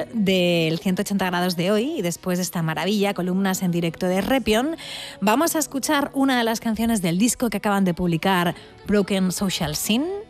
del 180 grados de hoy, y después de esta maravilla, columnas en directo de Repion, vamos a escuchar una de las canciones del disco que acaban de publicar, Broken Social Scene.